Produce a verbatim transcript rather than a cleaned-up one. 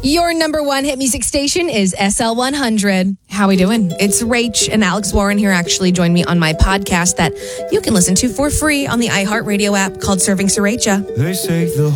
Your number one hit music station is S L one hundred. How we doing? It's Rach and Alex Warren here actually joined me on my podcast that you can listen to for free on the iHeartRadio app called Serving Sriracha. They say the